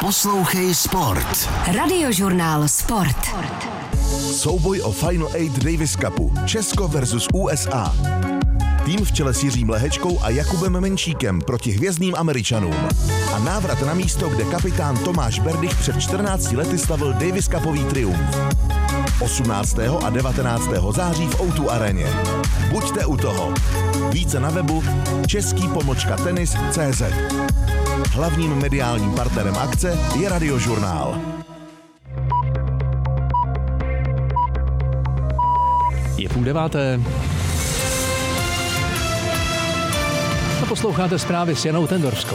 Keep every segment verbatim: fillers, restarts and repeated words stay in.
Poslouchej sport. Radiožurnál Sport. Souboj o Final Eight Davis Cupu. Česko versus U S A. Tým v čele s Jiřím Lehečkou a Jakubem Menšíkem proti hvězdným Američanům. A návrat na místo, kde kapitán Tomáš Berdych před čtrnácti lety slavil Davis Cupový triumf. osmnáctého a devatenáctého září v O dva aréně. Buďte u toho. Více na webu český pomlčka tenis tečka cé zet. Hlavním mediálním partnerem akce je Radiožurnál. Je půl deváté. A posloucháte zprávy s Janou Tendorskou.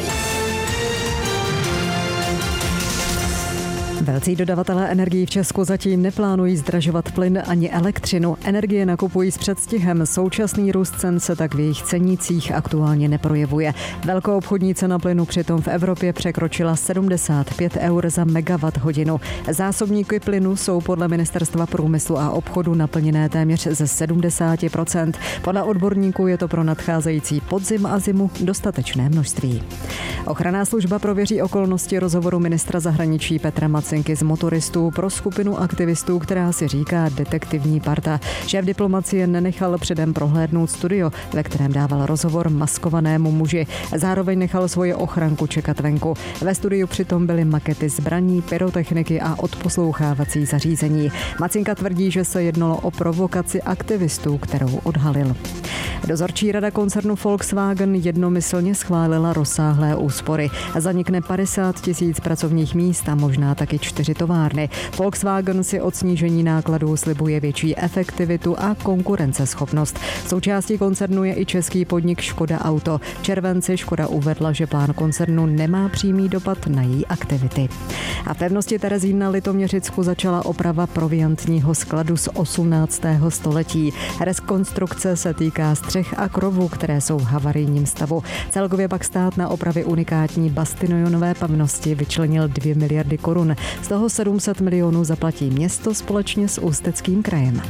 Velcí dodavatelé energií v Česku zatím neplánují zdražovat plyn ani elektřinu. Energie nakupují s předstihem. Současný růst cen se tak v jejich cenících aktuálně neprojevuje. Velkou obchodní cena plynu přitom v Evropě překročila sedmdesát pět eur za megawatt hodinu. Zásobníky plynu jsou podle Ministerstva průmyslu a obchodu naplněné téměř ze sedmdesát procent. Podle odborníků je to pro nadcházející podzim a zimu dostatečné množství. Ochranná služba prověří okolnosti rozhovoru ministra zahraničí Petra Macinky z motoristů pro skupinu aktivistů, která si říká detektivní parta. Šéf diplomacie nenechal předem prohlédnout studio, ve kterém dával rozhovor maskovanému muži. Zároveň nechal svoje ochranku čekat venku. Ve studiu přitom byly makety zbraní, pyrotechniky a odposlouchávací zařízení. Macinka tvrdí, že se jednalo o provokaci aktivistů, kterou odhalil. Dozorčí rada koncernu Volkswagen jednomyslně schválila rozsáhlé úspory. Zanikne padesát tisíc pracovních míst a možná taky čtyři továrny. Volkswagen si od snížení nákladů slibuje větší efektivitu a konkurenceschopnost. Součástí koncernu je i český podnik Škoda Auto. V červenci Škoda uvedla, že plán koncernu nemá přímý dopad na její aktivity. A v pevnosti Terezín na Litoměřicku začala oprava proviantního skladu z osmnáctého století. Rekonstrukce se týká střech a krovů, které jsou v havarijním stavu. Celkově pak stát na opravy unikátní Bastionové pevnosti vyčlenil dvě miliardy korun. Z toho sedm set milionů zaplatí město společně s Ústeckým krajem.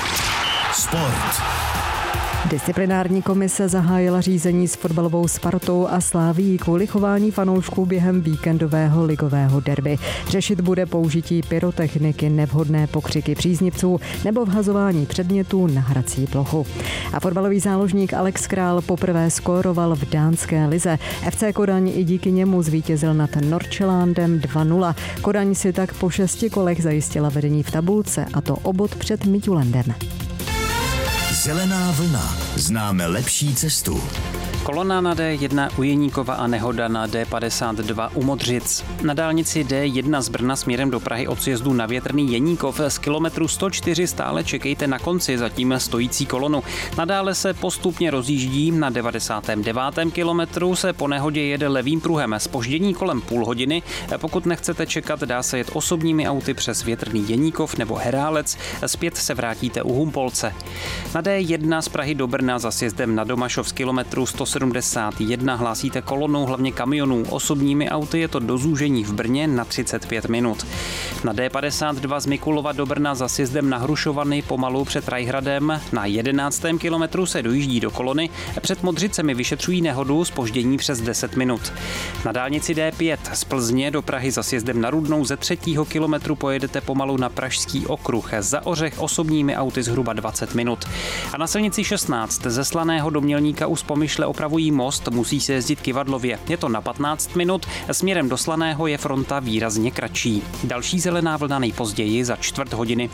Sport. Disciplinární komise zahájila řízení s fotbalovou Spartou a Slavií kvůli chování fanoušků během víkendového ligového derby. Řešit bude použití pyrotechniky, nevhodné pokřiky příznivců nebo vhazování předmětů na hrací plochu. A fotbalový záložník Alex Král poprvé skóroval v dánské lize. F C Kodaň i díky němu zvítězil nad Nordsjællandem dva nula. Kodaň si tak po šesti kolech zajistila vedení v tabulce, a to o bod před Midtjyllandem. Zelená vlna. Známe lepší cestu. Kolona na D jedna u Jeníkova a nehoda na D padesát dva u Modřic. Na dálnici D jedna z Brna směrem do Prahy od sjezdu na Větrný Jeníkov z kilometru sto čtyři stále čekejte na konci zatím stojící kolonu. Nadále se postupně rozjíždí, na devadesátém devátém kilometru se po nehodě jede levým pruhem, zpoždění kolem půl hodiny. Pokud nechcete čekat, dá se jet osobními auty přes Větrný Jeníkov nebo Herálec, zpět se vrátíte u Humpolce. Na D jedna z Prahy do Brna za sjezdem na Domašov z kilometru sto sedmdesát jedna hlásíte kolonu hlavně kamionů. Osobními auty je to do zúžení v Brně na třicet pět minut. Na D padesát dva z Mikulova do Brna za sjezdem na Hrušovany pomalu před Rajhradem na jedenáctém kilometru se dojíždí do kolony. Před Modřicemi vyšetřují nehodu, zpoždění přes deset minut. Na dálnici D pět z Plzně do Prahy za sjezdem na Rudnou ze třetího kilometru pojedete pomalu na Pražský okruh. Za Ořech osobními auty zhruba dvacet minut. A na silnici šestnáct ze Slaného do Mělníka u Spomyšle opravují most, musí se jezdit Kyvadlově. Je to na patnáct minut, směrem do Slaného je fronta výrazně kratší. Další zelená vlna nejpozději za čtvrt hodiny.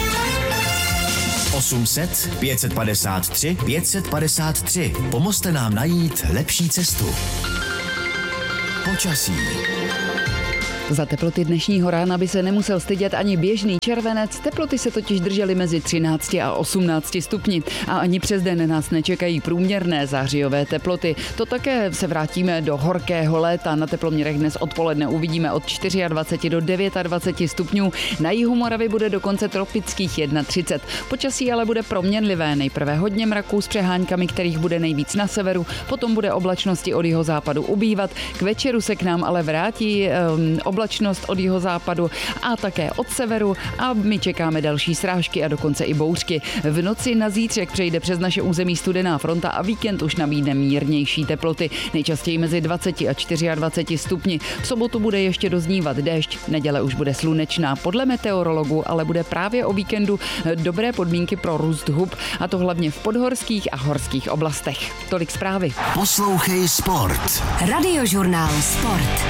osm set, pět set padesát tři, pět set padesát tři. Pomozte nám najít lepší cestu. Počasí. Za teploty dnešního rána by se nemusel stydět ani běžný červenec, teploty se totiž držely mezi třinácti a osmnácti stupni a ani přes den nás nečekají průměrné zářijové teploty. To také se vrátíme do horkého léta. Na teploměrech dnes odpoledne uvidíme od dvacet čtyři do dvacet devět stupňů. Na jihu Moravy bude dokonce tropických třicet jedna. Počasí ale bude proměnlivé. Nejprve hodně mraků s přeháňkami, kterých bude nejvíc na severu, potom bude oblačnosti od jihozápadu ubývat. K večeru se k nám ale vrátí um, oblačnost od jihozápadu a také od severu a my čekáme další srážky a dokonce i bouřky. V noci na zítřek přejde přes naše území studená fronta a víkend už nabídne mírnější teploty, nejčastěji mezi dvacet a dvacet čtyři stupni. V sobotu bude ještě doznívat déšť, neděle už bude slunečná. Podle meteorologů ale bude právě o víkendu dobré podmínky pro růst hub, a to hlavně v podhorských a horských oblastech. Tolik zprávy. Poslouchej Sport. Radiožurnál Sport.